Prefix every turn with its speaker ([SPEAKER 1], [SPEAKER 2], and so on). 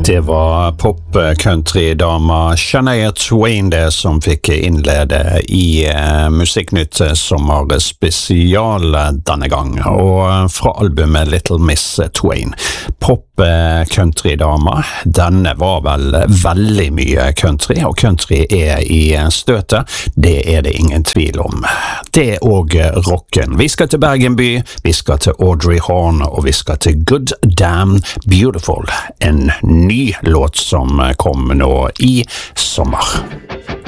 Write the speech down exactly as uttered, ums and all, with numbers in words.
[SPEAKER 1] Det var pop-country-dama Shania Twain det som fikk innlede i uh, Musikknytt sommerspesial denne gang, og fra albumet Little Miss Twain. Pop-country-dama, denne var vel veldig mye country, og country er i støtet, det er det ingen tvil om. Det er også rocken. Vi skal til Bergen by, vi skal til Audrey Horne, og vi skal til Good Damn Beautiful, en ny låt som kom nå i sommer.